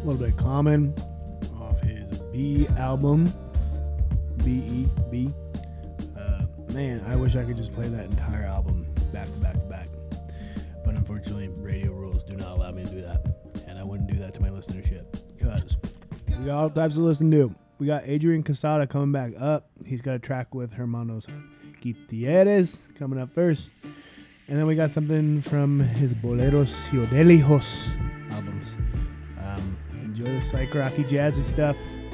A little bit of Common off his B album, B-E-B. Man, I wish I could just play that entire album back to back to back. But unfortunately, radio rules do not allow me to do that. And I wouldn't do that to my listenership. Because we got all types of listen to. We got Adrian Casada coming back up. He's got a track with Hermanos Gutierrez coming up first. And then we got something from his Boleros y Odelejos albums. Enjoy the psych rocky jazzy stuff.